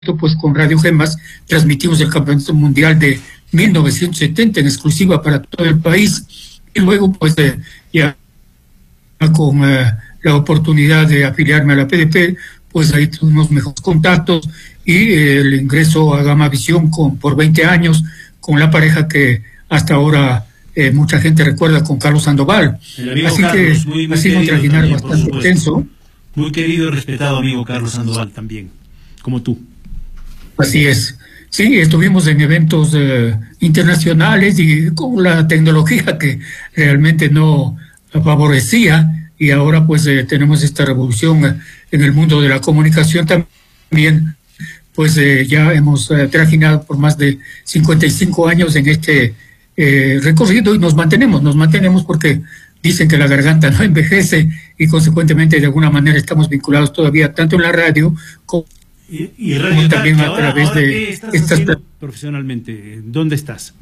pues con Radio Gemas transmitimos el Campeonato Mundial de 1970 en exclusiva para todo el país, y luego pues ya con la oportunidad de afiliarme a la PDP, pues ahí tuvimos mejores contactos y el ingreso a Gamavisión por 20 años con la pareja que hasta ahora mucha gente recuerda, con Carlos Sandoval. Así Carlos, que ha sido un trajinar bastante intenso. Muy querido y respetado amigo Carlos Sandoval también, como tú. Así es. Sí, estuvimos en eventos internacionales y con la tecnología que realmente no favorecía, y ahora pues tenemos esta revolución en el mundo de la comunicación también, pues ya hemos trajinado por más de 55 años en este recorrido, y nos mantenemos porque dicen que la garganta no envejece, y consecuentemente de alguna manera estamos vinculados todavía tanto en la radio como y Radio también Tarqui, a través ahora, de estas profesionalmente. ¿Dónde estás?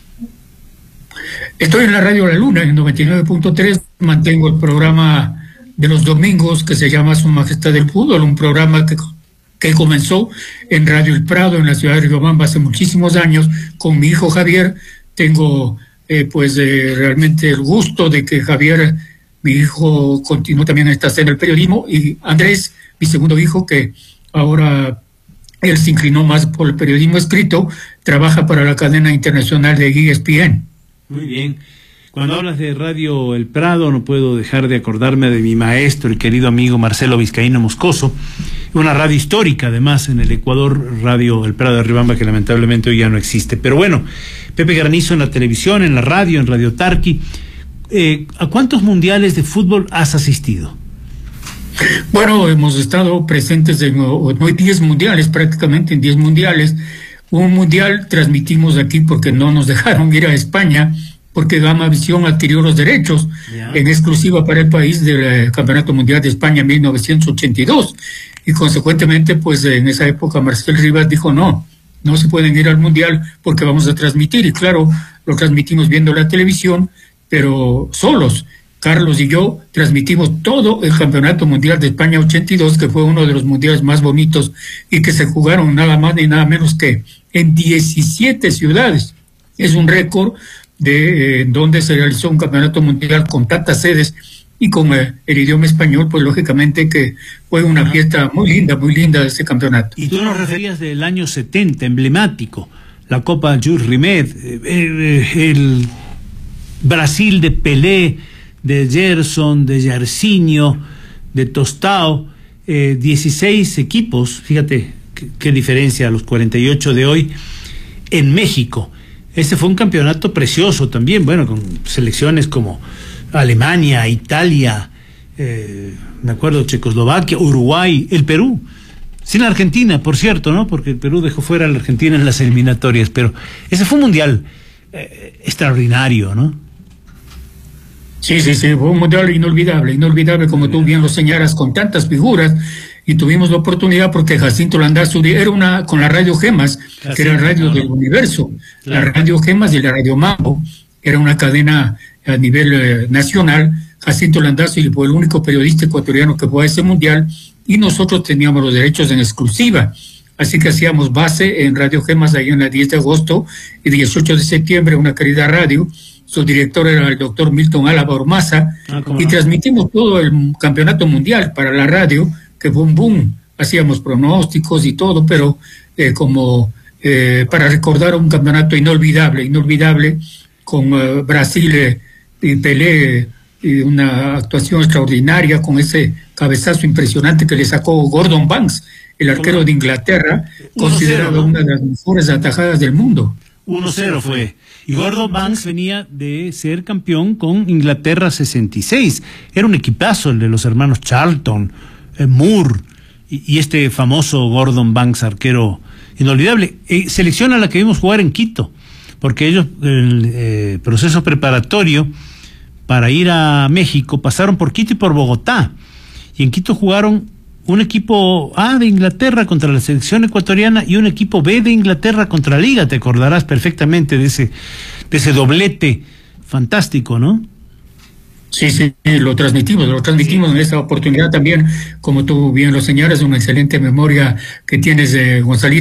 Estoy en la radio La Luna, en 99.3, mantengo el programa de los domingos que se llama Su Majestad del Fútbol, un programa que comenzó en Radio El Prado, en la ciudad de Riobamba, hace muchísimos años, con mi hijo Javier. Tengo realmente el gusto de que Javier, mi hijo, continúe también en el periodismo, y Andrés, mi segundo hijo, que ahora él se inclinó más por el periodismo escrito, trabaja para la cadena internacional de ESPN. Muy bien. Cuando hablas de Radio El Prado, no puedo dejar de acordarme de mi maestro, el querido amigo Marcelo Vizcaíno Moscoso, una radio histórica además en el Ecuador, Radio El Prado de Riobamba, que lamentablemente hoy ya no existe. Pero bueno, Pepe Granizo en la televisión, en la radio, en Radio Tarqui. ¿A cuántos mundiales de fútbol has asistido? Bueno, hemos estado presentes en 10 mundiales, prácticamente en 10 mundiales. Un mundial transmitimos aquí porque no nos dejaron ir a España, porque Gamavisión adquirió los derechos en exclusiva para el país del Campeonato Mundial de España en 1982. Y consecuentemente, pues en esa época Marcel Rivas dijo no se pueden ir al mundial porque vamos a transmitir. Y claro, lo transmitimos viendo la televisión, pero solos. Carlos y yo transmitimos todo el Campeonato Mundial de España 82, que fue uno de los mundiales más bonitos y que se jugaron nada más ni nada menos que en 17 ciudades. Es un récord de donde se realizó un campeonato mundial con tantas sedes y con el idioma español, pues lógicamente que fue una fiesta muy linda ese campeonato. Y tú nos referías del año 70, emblemático, la Copa Jules Rimet, el Brasil de Pelé, de Gerson, de Jairzinho, de Tostao, 16 equipos, fíjate qué diferencia a los 48 de hoy, en México. Ese fue un campeonato precioso también, bueno, con selecciones como Alemania, Italia, me acuerdo, Checoslovaquia, Uruguay, el Perú, sin Argentina, por cierto, ¿no? Porque el Perú dejó fuera a la Argentina en las eliminatorias, pero ese fue un mundial extraordinario, ¿no? Sí, fue un mundial inolvidable, como tú bien lo señalas, con tantas figuras, y tuvimos la oportunidad porque Jacinto Landazuri era con la Radio Gemas, que era Radio del Universo, la Radio Gemas y la Radio Mambo, era una cadena a nivel nacional. Jacinto Landazuri fue el único periodista ecuatoriano que fue a ese mundial, y nosotros teníamos los derechos en exclusiva, así que hacíamos base en Radio Gemas ahí en la 10 de agosto y 18 de septiembre, una querida radio. Su director era el doctor Milton Álava Ormaza, y transmitimos todo el campeonato mundial para la radio, que fue un boom. Hacíamos pronósticos y todo, pero para recordar un campeonato inolvidable, con Brasil y Pelé, y una actuación extraordinaria, con ese cabezazo impresionante que le sacó Gordon Banks, el arquero de Inglaterra, considerado una de las mejores atajadas del mundo. 1-0 fue. Y Gordon Banks venía de ser campeón con Inglaterra 66. Era un equipazo el de los hermanos Charlton, Moore, y este famoso Gordon Banks, arquero inolvidable. Selección a la que vimos jugar en Quito, porque ellos, el proceso preparatorio para ir a México, pasaron por Quito y por Bogotá. Y en Quito jugaron un equipo A de Inglaterra contra la selección ecuatoriana y un equipo B de Inglaterra contra la Liga. Te acordarás perfectamente de ese doblete fantástico, ¿no? Sí, sí, lo transmitimos en esta oportunidad también, como tú bien lo señalas, una excelente memoria que tienes, Gonzalito.